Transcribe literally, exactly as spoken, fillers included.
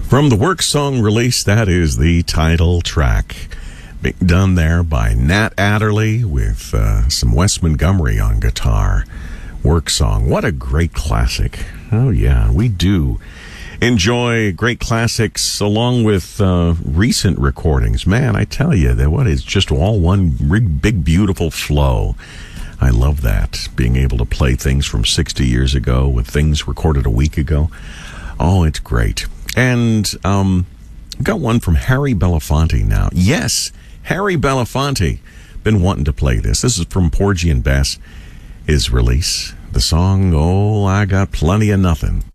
From the work song release, that is the title track. Being done there by Nat Adderley with uh, some Wes Montgomery on guitar. Work song. What a great classic. Oh, yeah, we do enjoy great classics along with uh, recent recordings. Man, I tell you, that what is just all one big, beautiful flow. I love that, being able to play things from sixty years ago with things recorded a week ago. Oh, it's great. And um, I've got one from Harry Belafonte now. Yes, Harry Belafonte. Been wanting to play this. This is from Porgy and Bess, his release. The song, Oh, I Got Plenty of Nothing.